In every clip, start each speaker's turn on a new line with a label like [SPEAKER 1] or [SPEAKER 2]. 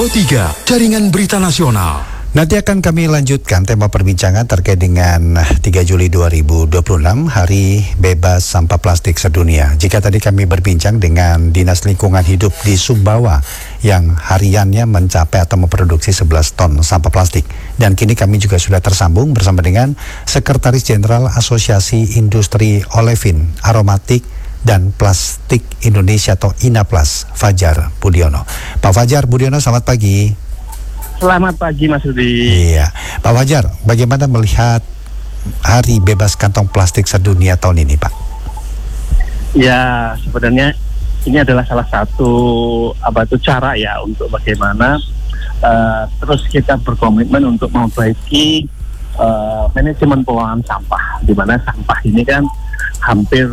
[SPEAKER 1] Pro 3, Jaringan Berita Nasional.
[SPEAKER 2] Nanti akan kami lanjutkan tema perbincangan terkait dengan 3 Juli 2026, Hari Bebas Sampah Plastik Sedunia. Jika tadi kami berbincang dengan Dinas Lingkungan Hidup di Sumbawa yang hariannya mencapai atau memproduksi 11 ton sampah plastik. Dan kini kami juga sudah tersambung bersama dengan Sekretaris Jenderal Asosiasi Industri Olefin, Aromatik, dan Plastik Indonesia atau INAPLAS, Fajar Budiono. Pak Fajar Budiono, selamat pagi.
[SPEAKER 3] Selamat pagi Mas Rudi.
[SPEAKER 2] Iya, Pak Fajar, bagaimana melihat Hari Bebas Kantong Plastik Sedunia tahun ini, Pak?
[SPEAKER 3] Ya, sebenarnya ini adalah salah satu cara ya untuk bagaimana terus kita berkomitmen untuk memperbaiki manajemen pengelolaan sampah, di mana sampah ini kan hampir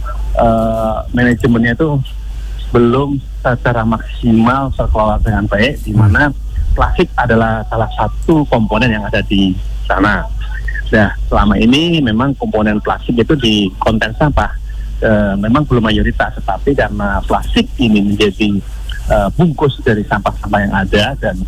[SPEAKER 3] manajemennya itu belum secara maksimal terkelola dengan baik, di mana plastik adalah salah satu komponen yang ada di sana. Nah, selama ini memang komponen plastik itu di konten sampah memang belum mayoritas, tetapi karena plastik ini menjadi bungkus dari sampah-sampah yang ada dan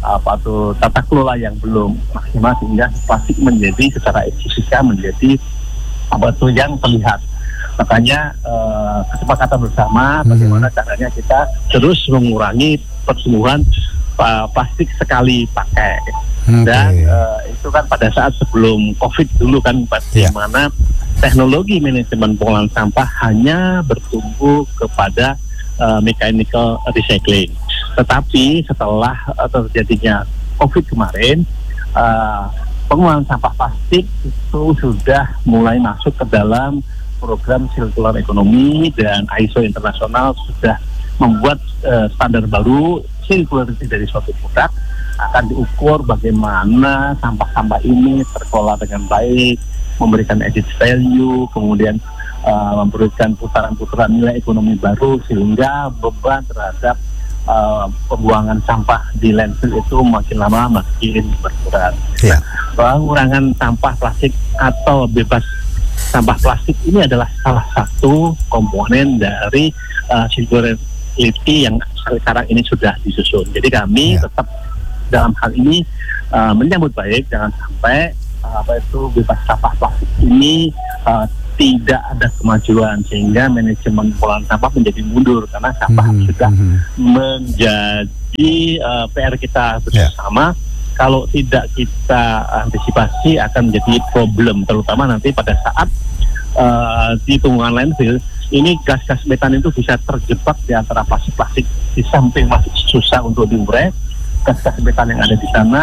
[SPEAKER 3] tata kelola yang belum maksimal, sehingga plastik menjadi secara fisika menjadi yang terlihat. Makanya kesepakatan bersama bagaimana caranya kita terus mengurangi pertumbuhan plastik sekali pakai. Dan itu kan pada saat sebelum COVID dulu kan, di mana teknologi manajemen pengelolaan sampah hanya bertumbuh kepada mechanical recycling. Tetapi setelah terjadinya COVID kemarin, pengelolaan sampah plastik itu sudah mulai masuk ke dalam program circular economy, dan ISO internasional sudah membuat standar baru circularity dari suatu produk. Akan diukur bagaimana sampah-sampah ini terkelola dengan baik, memberikan added value, kemudian memberikan putaran-putaran nilai ekonomi baru, sehingga beban terhadap pembuangan sampah di landfill itu makin lama makin berkurang. Pengurangan sampah plastik atau bebas sampah plastik ini adalah salah satu komponen dari circularity yang sekarang ini sudah disusun. Jadi kami tetap dalam hal ini menyambut baik, jangan sampai bebas sampah plastik ini tidak ada kemajuan, sehingga manajemen pengelolaan sampah menjadi mundur, karena sampah sudah menjadi PR kita bersama. Kalau tidak kita antisipasi akan menjadi problem, terutama nanti pada saat di tunggungan landfill ini gas-gas metan itu bisa terjebak di antara plastik-plastik, di samping masih susah untuk diurai. Gas-gas metan yang ada di sana,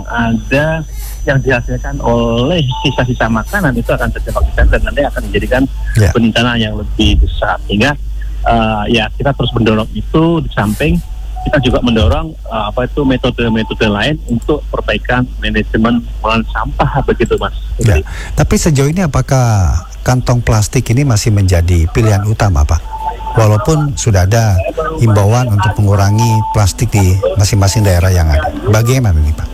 [SPEAKER 3] yang dihasilkan oleh sisa-sisa makanan itu akan terjebak di sana, dan nanti akan menjadikan bencana yang lebih besar. Sehingga kita terus mendorong itu, di samping kita juga mendorong metode-metode lain untuk perbaikan manajemen pengelolaan sampah, begitu Mas.
[SPEAKER 2] Ya. Tapi sejauh ini apakah kantong plastik ini masih menjadi pilihan utama, Pak? Walaupun sudah ada himbauan untuk mengurangi plastik di masing-masing daerah yang ada. Bagaimana nih, Pak?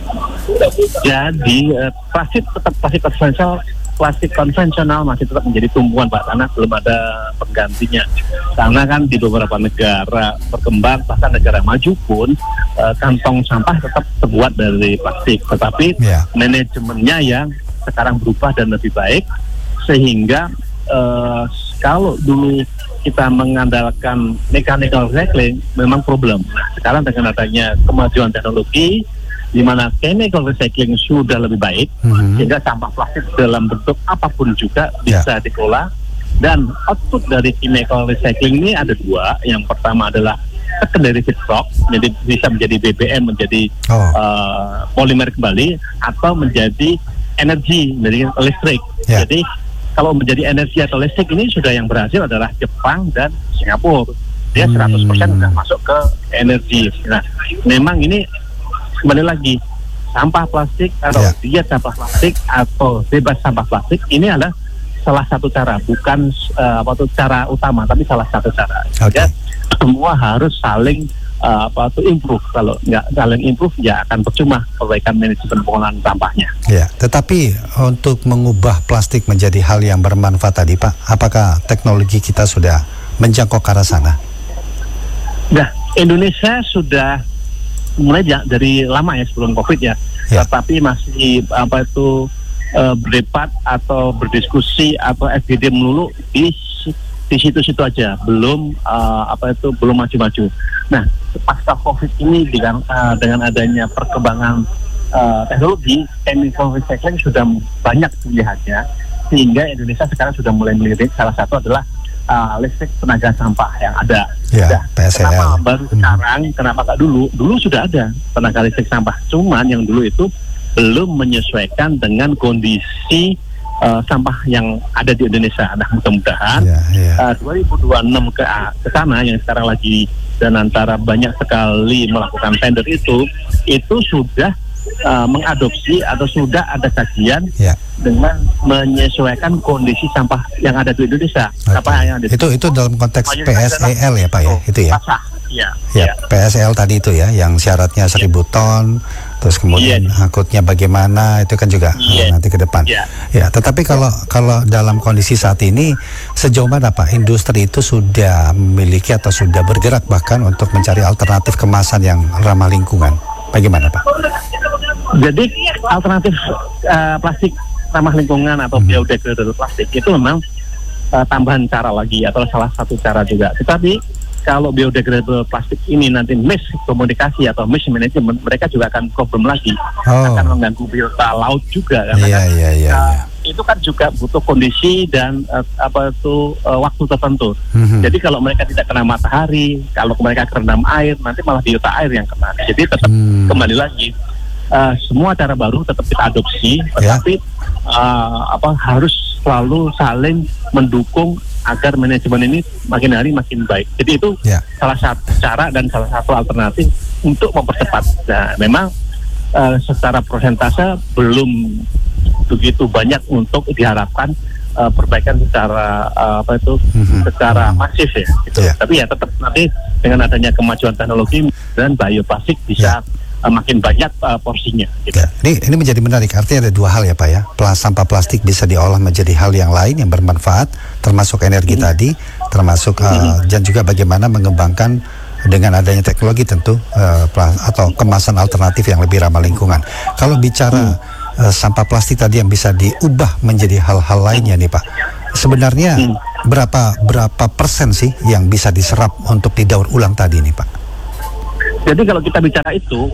[SPEAKER 3] Jadi plastik tetap plastik konvensional masih tetap menjadi tumpuan, Pak, karena belum ada penggantinya. Karena kan di beberapa negara berkembang, bahkan negara maju pun kantong sampah tetap terbuat dari plastik. Tetapi manajemennya yang sekarang berubah dan lebih baik, sehingga kalau dulu kita mengandalkan mechanical recycling memang problem. Nah, sekarang dengan adanya kemajuan teknologi, di mana chemical recycling sudah lebih baik, sehingga sampah plastik dalam bentuk apapun juga bisa dikelola. Dan output dari chemical recycling ini ada dua. Yang pertama adalah secondary feedstock, jadi bisa menjadi BBM, menjadi polimer kembali, atau menjadi energi, menjadi listrik. Jadi kalau menjadi energi atau listrik ini sudah yang berhasil adalah Jepang dan Singapura. Dia 100% sudah masuk ke energi. Nah, memang ini kembali lagi, sampah plastik atau diet sampah plastik atau bebas sampah plastik ini adalah salah satu cara, bukan cara utama, tapi salah satu cara. Sehingga semua harus saling improve. Kalau nggak saling improve, ya akan percuma perbaikan manajemen pengelolaan sampahnya.
[SPEAKER 2] Ya, tetapi untuk mengubah plastik menjadi hal yang bermanfaat tadi, Pak, apakah teknologi kita sudah menjangkau ke arah sana?
[SPEAKER 3] Nah, Indonesia sudah mulai dari lama ya sebelum COVID ya, tetapi masih berdebat atau berdiskusi atau FGD melulu di situ-situ aja, belum belum maju-maju. Nah, pasca COVID ini dengan adanya perkembangan teknologi, chemical recycling sudah banyak pilihannya, sehingga Indonesia sekarang sudah mulai melirik. Salah satu adalah listrik tenaga sampah yang ada.
[SPEAKER 2] PSL.
[SPEAKER 3] Kenapa baru sekarang? Kenapa nggak dulu? Dulu sudah ada tenaga listrik sampah, cuman yang dulu itu belum menyesuaikan dengan kondisi sampah yang ada di Indonesia. Nah, mudah-mudahan 2026 ke sana yang sekarang lagi, dan antara banyak sekali melakukan tender itu sudah mengadopsi atau sudah ada kajian dengan menyesuaikan kondisi sampah yang ada di Indonesia. Apa yang ada
[SPEAKER 2] itu dalam konteks PSEL ya Pak ya, itu ya. PSL tadi itu ya, yang syaratnya 1.000 ton, terus kemudian angkutnya bagaimana, itu kan juga nanti ke depan. Ya, tetapi kalau dalam kondisi saat ini, sejauh mana Pak industri itu sudah memiliki atau sudah bergerak bahkan untuk mencari alternatif kemasan yang ramah lingkungan? Bagaimana Pak?
[SPEAKER 3] Jadi alternatif plastik ramah lingkungan atau biodegradable plastik itu memang tambahan cara lagi atau salah satu cara juga. Tetapi kalau biodegradable plastik ini nanti miskomunikasi atau mismanagement, mereka juga akan problem lagi, akan mengganggu biota laut juga, karena itu kan juga butuh kondisi dan waktu tertentu. Jadi kalau mereka tidak kena matahari, kalau mereka kerendam air, nanti malah biota air yang kena. Jadi tetap kembali lagi, semua cara baru tetap kita adopsi, tetapi harus selalu saling mendukung agar manajemen ini makin hari makin baik. Jadi itu salah satu cara dan salah satu alternatif untuk mempercepat. Nah, memang secara persentase belum begitu banyak untuk diharapkan perbaikan secara secara masif ya. Gitu. Tapi ya tetap nanti dengan adanya kemajuan teknologi dan bioplastik bisa makin banyak porsinya. Gitu.
[SPEAKER 2] Ini menjadi menarik. Artinya ada dua hal ya Pak ya. Sampah plastik bisa diolah menjadi hal yang lain yang bermanfaat, termasuk energi tadi, termasuk dan juga bagaimana mengembangkan dengan adanya teknologi tentu atau kemasan alternatif yang lebih ramah lingkungan. Kalau bicara sampah plastik tadi yang bisa diubah menjadi hal-hal lainnya nih Pak, sebenarnya berapa persen sih yang bisa diserap untuk didaur ulang tadi nih Pak?
[SPEAKER 3] Jadi kalau kita bicara itu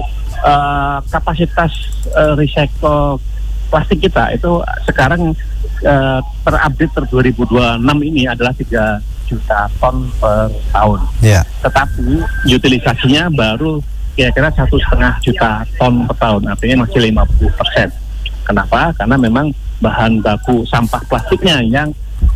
[SPEAKER 3] kapasitas recycle plastik kita itu sekarang terupdate 2026 ini adalah 3 juta ton per tahun. Tetapi utilisasinya baru kira-kira 1,5 juta ton per tahun, artinya masih 50%. Kenapa? Karena memang bahan baku sampah plastiknya yang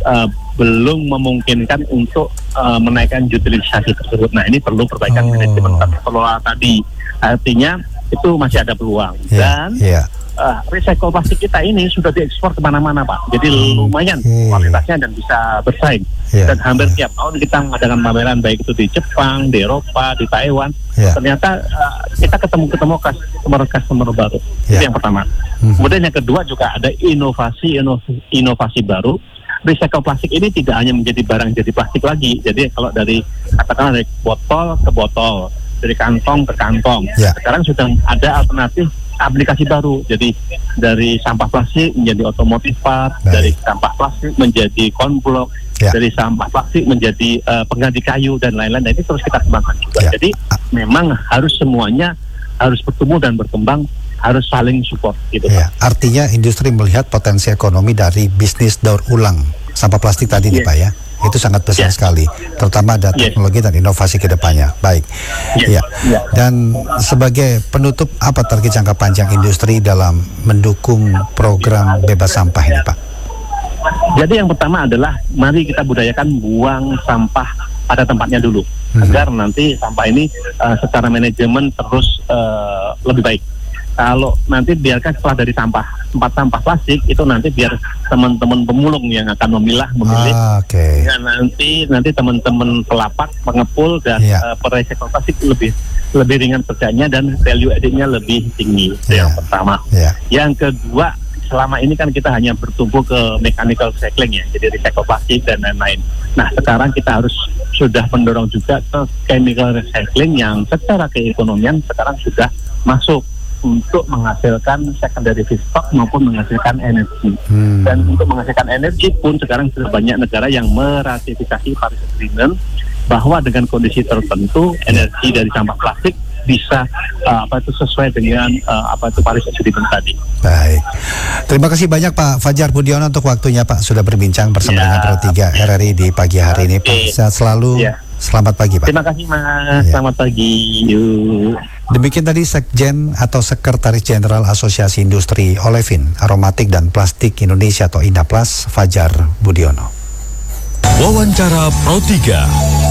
[SPEAKER 3] belum memungkinkan untuk menaikkan utilisasi tersebut. Nah, ini perlu perbaikan manajemen tata kelola tadi. Artinya itu masih ada peluang. Dan recycle plastik kita ini sudah diekspor kemana-mana Pak. Jadi lumayan kualitasnya dan bisa bersaing. Dan hampir tiap tahun kita mengadakan pameran, baik itu di Jepang, di Eropa, di Taiwan. Ternyata kita ketemu customer baru. Itu yang pertama. Kemudian yang kedua juga ada inovasi baru. Recycle plastik ini tidak hanya menjadi barang jadi plastik lagi. Jadi kalau katakanlah dari botol ke botol, dari kantong ke kantong. Sekarang sudah ada alternatif aplikasi baru. Jadi dari sampah plastik menjadi otomotif part, dari sampah plastik menjadi konblok, dari sampah plastik menjadi pengganti kayu dan lain-lain. Nah, ini terus kita kembangkan juga. Jadi memang harus semuanya harus bertumbuh dan berkembang, harus saling support gitu.
[SPEAKER 2] Artinya industri melihat potensi ekonomi dari bisnis daur ulang sampah plastik tadi nih Pak ya. Itu sangat besar sekali, terutama ada teknologi dan inovasi ke depannya. Baik. Dan sebagai penutup, apa target jangka panjang industri dalam mendukung program bebas sampah ini Pak?
[SPEAKER 3] Jadi yang pertama adalah mari kita budayakan buang sampah pada tempatnya dulu, agar nanti sampah ini secara manajemen terus lebih baik. Kalau nanti biarkan setelah dari tempat sampah plastik itu nanti biar teman-teman pemulung yang akan memilih. Ya, nanti teman-teman pelapak, pengepul dan perecycle plastik lebih ringan kerjanya dan value added-nya lebih tinggi. Itu yang pertama. Yang kedua, selama ini kan kita hanya bertumbuh ke mechanical recycling ya, jadi recycle plastik dan lain-lain. Nah, sekarang kita harus sudah mendorong juga ke chemical recycling yang secara keekonomian sekarang sudah masuk untuk menghasilkan secondary feedstock maupun menghasilkan energi. Dan untuk menghasilkan energi pun sekarang sudah banyak negara yang meratifikasi Paris Agreement bahwa dengan kondisi tertentu energi dari sampah plastik bisa sesuai dengan Paris Agreement tadi.
[SPEAKER 2] Baik. Terima kasih banyak Pak Fajar Budiono untuk waktunya Pak, sudah berbincang bersama dengan Pro 3 RRI di pagi hari ini Pak. Sehat selalu. Selamat pagi Pak.
[SPEAKER 3] Terima kasih Mas. Selamat pagi. Yuk.
[SPEAKER 2] Demikian tadi Sekjen atau Sekretaris Jenderal Asosiasi Industri Olefin, Aromatik dan Plastik Indonesia atau INAPLAS, Fajar Budiono.
[SPEAKER 1] Wawancara Pro 3.